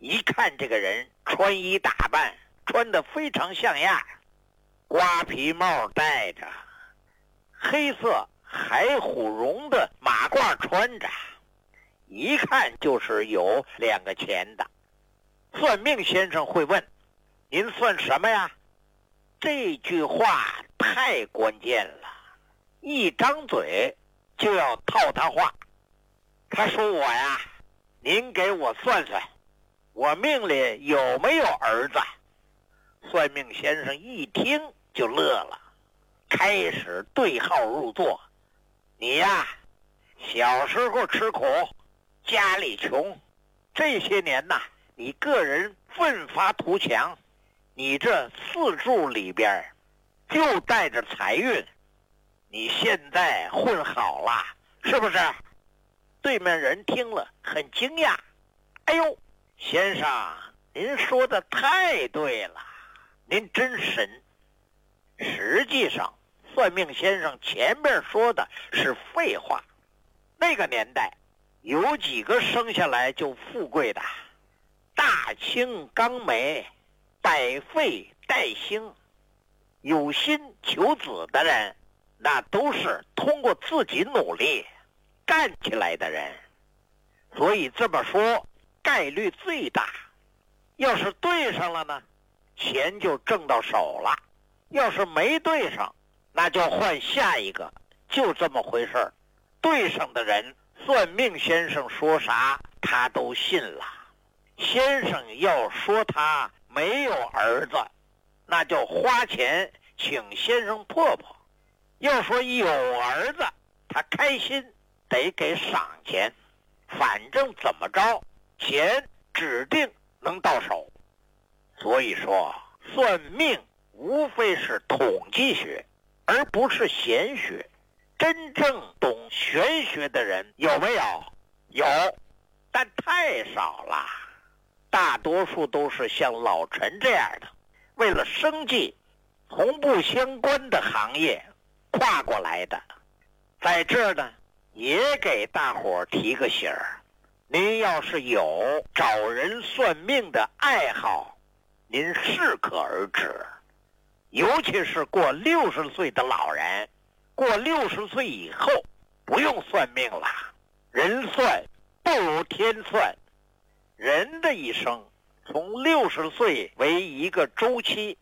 一看这个人穿衣打扮穿得非常像样，瓜皮帽戴着，黑色海虎绒的马褂穿着，一看就是有2个钱的。算命先生会问：您算什么呀？这句话太关键了，一张嘴就要套他话。他说：我呀，您给我算算，我命里有没有儿子？算命先生一听就乐了，开始对号入座。你呀，小时候吃苦，家里穷，这些年呐，你个人奋发图强，你这4柱里边就带着财运，你现在混好了，是不是？对面人听了很惊讶，哎呦，先生，您说的太对了，您真神。实际上算命先生前面说的是废话，那个年代有几个生下来就富贵的？大清刚梅，百废待兴，有心求子的人，那都是通过自己努力干起来的人，所以这么说概率最大。要是对上了呢，钱就挣到手了；要是没对上，那就换下一个，就这么回事儿。对上的人，算命先生说啥他都信了。先生要说他没有儿子，那就花钱请先生破破；要说有儿子，他开心得给赏钱。反正怎么着，钱指定能到手。所以说，算命无非是统计学，而不是玄学。真正懂玄学的人有没有？有，但太少了。大多数都是像老陈这样的，为了生计，从不相关的行业跨过来的。在这儿呢，也给大伙儿提个醒儿，您要是有找人算命的爱好，您适可而止。尤其是过60岁的老人，过60岁以后不用算命了，人算不如天算。人的一生从60岁为一个周期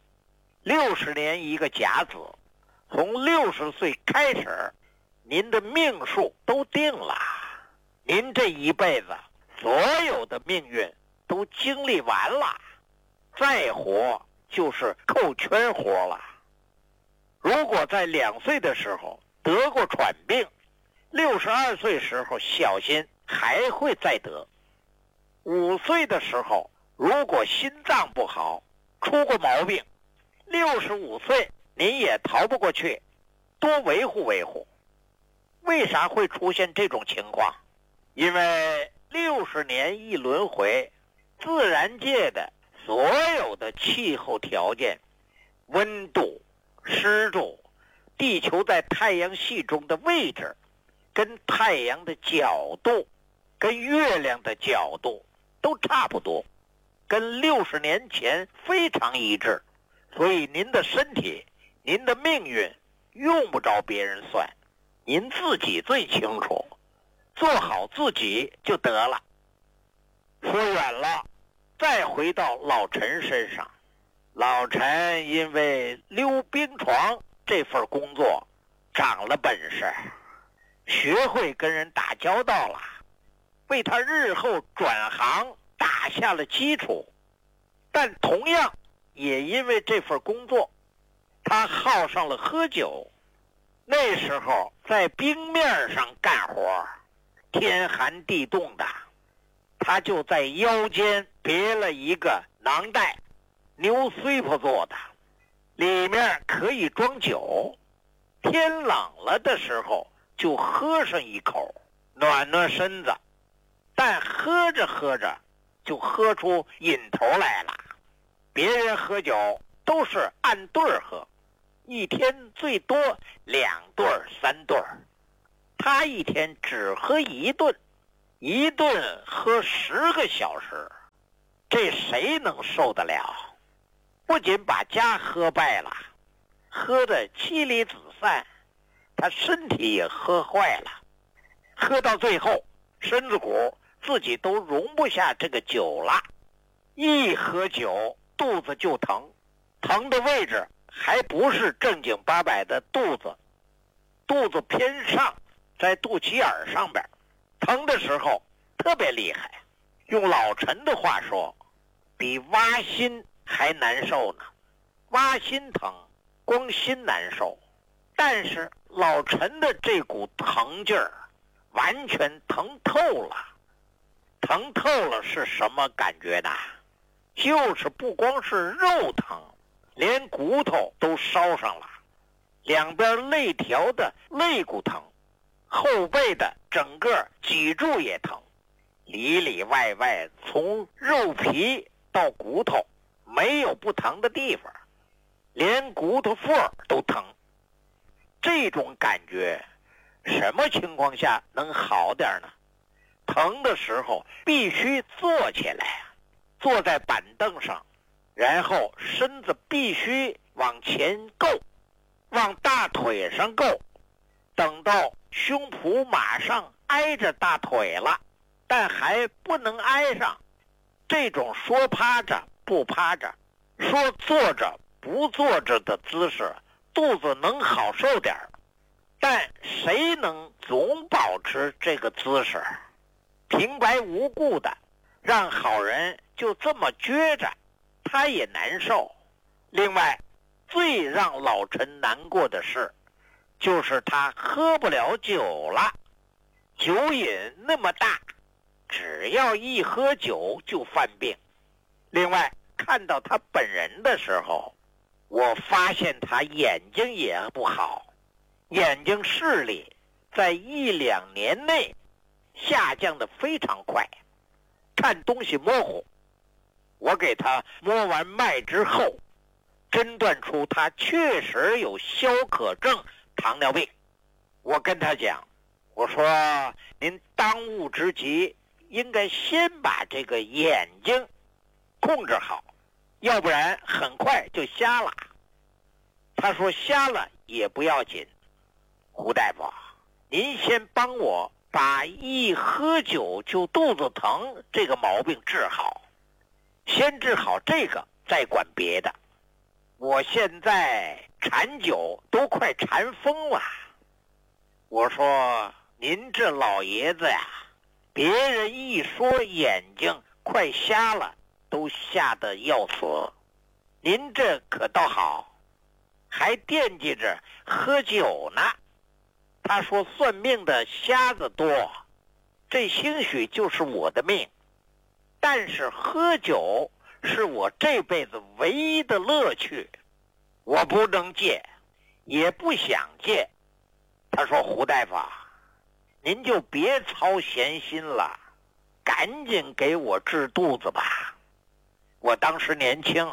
，60年一个甲子，从60岁开始，您的命数都定了。您这一辈子所有的命运都经历完了，再活就是扣圈活了。如果在2岁的时候得过喘病，62岁时候小心还会再得。5岁的时候如果心脏不好出过毛病，65岁您也逃不过去，多维护维护。为啥会出现这种情况？因为60年一轮回，自然界的所有的气候条件，温度、湿度，地球在太阳系中的位置，跟太阳的角度，跟月亮的角度都差不多，跟60年前非常一致。所以您的身体，您的命运用不着别人算，您自己最清楚，做好自己就得了。说远了，再回到老陈身上。老陈因为溜冰床这份工作长了本事，学会跟人打交道了，为他日后转行打下了基础。但同样也因为这份工作，他好上了喝酒。那时候在冰面上干活，天寒地冻的，他就在腰间别了一个囊袋，牛碎破做的，里面可以装酒。天冷了的时候就喝上一口，暖暖身子。但喝着喝着就喝出瘾头来了。别人喝酒都是按对儿喝，一天最多2顿3顿，他一天只喝1顿，一顿喝10个小时。 这谁能受得了？不仅把家喝败了，喝得妻离子散，他身体也喝坏了。喝到最后，身子骨自己都容不下这个酒了，一喝酒肚子就疼，疼的位置还不是正经八百的肚子，肚子偏上，在肚脐眼上边，疼的时候特别厉害。用老陈的话说，比挖心还难受呢。挖心疼，光心难受，但是老陈的这股疼劲儿完全疼透了。疼透了是什么感觉呢？就是不光是肉疼，连骨头都烧上了，两边肋条的肋骨疼，后背的整个脊柱也疼，里里外外从肉皮到骨头没有不疼的地方，连骨头缝都疼。这种感觉什么情况下能好点呢？疼的时候必须坐起来，坐在板凳上，然后身子必须往前够，往大腿上够，等到胸脯马上挨着大腿了，但还不能挨上。这种说趴着不趴着，说坐着不坐着的姿势，肚子能好受点，但谁能总保持这个姿势？平白无故的让好人就这么撅着，他也难受。另外，最让老陈难过的是，就是他喝不了酒了，酒瘾那么大，只要一喝酒就犯病。另外，看到他本人的时候，我发现他眼睛也不好，眼睛视力在1-2年内下降得非常快，看东西模糊。我给他摸完脉之后，诊断出他确实有消渴症糖尿病。我跟他讲，我说您当务之急应该先把这个眼睛控制好，要不然很快就瞎了。他说瞎了也不要紧，胡大夫，您先帮我把一喝酒就肚子疼这个毛病治好，先治好这个再管别的。我现在馋酒都快馋疯了。我说您这老爷子呀，别人一说眼睛快瞎了都吓得要死，您这可倒好，还惦记着喝酒呢。他说算命的瞎子多，这兴许就是我的命，但是喝酒是我这辈子唯一的乐趣，我不能戒，也不想戒。他说胡大夫，您就别操闲心了，赶紧给我治肚子吧。我当时年轻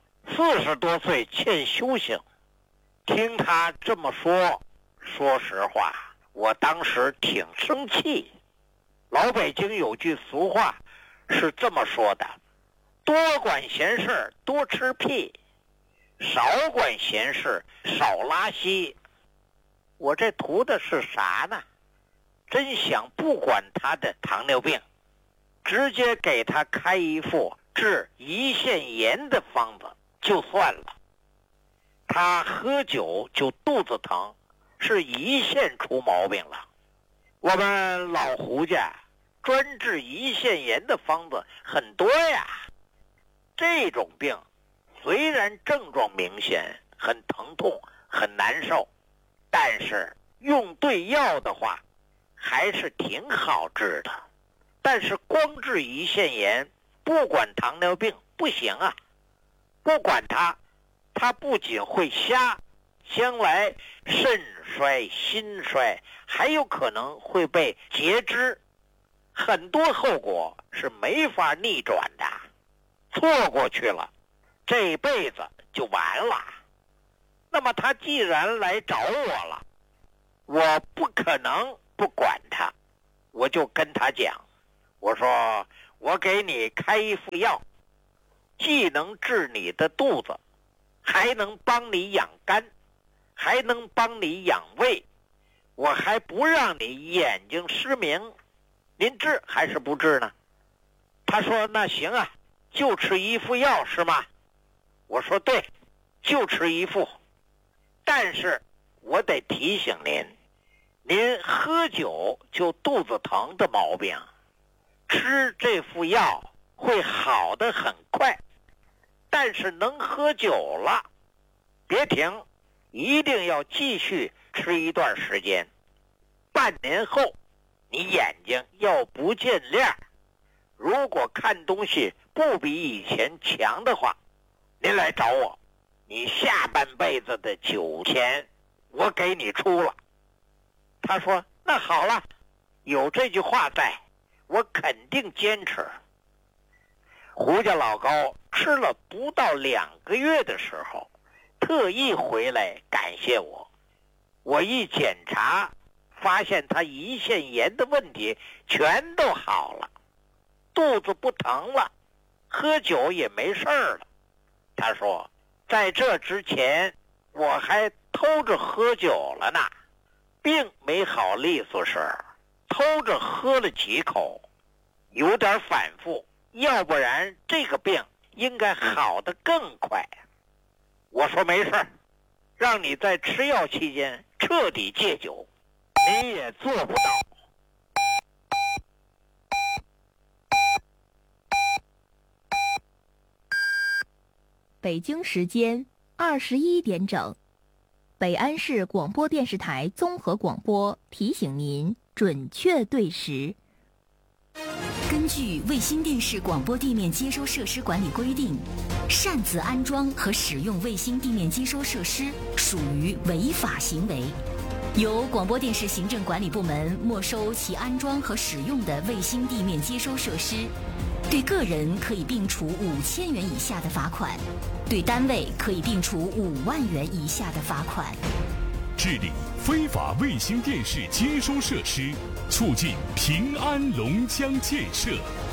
，40多岁欠修行，听他这么说，说实话，我当时挺生气。老北京有句俗话是这么说的，多管闲事多吃屁，少管闲事少拉稀。我这图的是啥呢？真想不管他的糖尿病，直接给他开一副治胰腺炎的方子就算了。他喝酒就肚子疼，是胰腺出毛病了。我们老胡家专治胰腺炎的方子很多呀。这种病虽然症状明显，很疼痛，很难受，但是用对药的话还是挺好治的。但是光治胰腺炎不管糖尿病不行啊，不管它不仅会瞎，将来肾衰心衰，还有可能会被截肢，很多后果是没法逆转的，错过去了这辈子就完了。那么他既然来找我了，我不可能不管他。我就跟他讲，我说我给你开一副药， 既能治你的肚子，还能帮你养肝，还能帮你养胃，我还不让你眼睛失明，您治还是不治呢？他说那行啊，就吃一副药是吗？我说对，就吃一副，但是我得提醒您，您喝酒就肚子疼的毛病，吃这副药会好得很快，但是能喝酒了别停，一定要继续吃一段时间。半年后你眼睛要不见亮，如果看东西不比以前强的话，您来找我，你下半辈子的酒钱我给你出了。他说那好了，有这句话在，我肯定坚持。胡家老高吃了不到2个月的时候，特意回来感谢我。我一检查，发现他胰腺炎的问题全都好了，肚子不疼了，喝酒也没事了。他说在这之前我还偷着喝酒了呢，病没好利索时偷着喝了几口，有点反复，要不然这个病应该好得更快。我说没事，让你在吃药期间彻底戒酒，你也做不到。 北京时间21点整，北安市广播电视台综合广播提醒您准确对时。 根据卫星电视广播地面接收设施管理规定，擅自安装和使用卫星地面接收设施属于违法行为，由广播电视行政管理部门没收其安装和使用的卫星地面接收设施，对个人可以并处5000元以下的罚款，对单位可以并处5万元以下的罚款。 治理非法卫星电视接收设施，促进平安龙江建设。